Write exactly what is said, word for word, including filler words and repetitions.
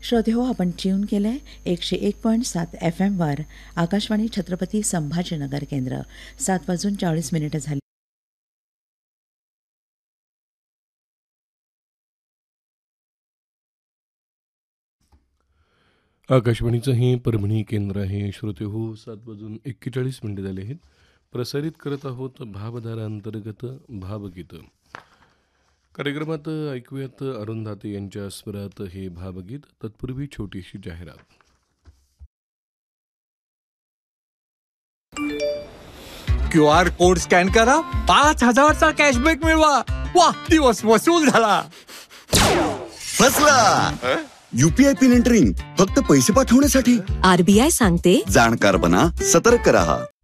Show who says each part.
Speaker 1: श्रोते हो, आपण ट्यून केलंय एकशे एक पॉईंट सात एफ एमवर आकाशवाणी छत्रपती संभाजीनगर केंद्र. सात वाजून चाळीस मिनिटं झाली.
Speaker 2: आकाशवाणीचं हे परभणी केंद्र आहे. श्रोते हो, सात वाजून एक्केचाळीस मिनिटे झाले आहेत. प्रसारित करत आहोत भावधारांतर्गत भावगीतं. कार्यक्रमात ऐकूयात अरुण दाते यांच्या स्वरात हे भावगीत. तत्पूर्वी छोटीशी जाहिरात.
Speaker 3: क्यू आर कोड स्कॅन करा, पाच हजारचा कॅशबॅक मिळवा. वा, दिवस वसूल झाला.
Speaker 4: फसला. यूपीआय पिन एंटरिंग फक्त पैसे पाठवण्यासाठी.
Speaker 5: आरबीआय सांगते,
Speaker 4: जाणकार बना, सतर्क रहा.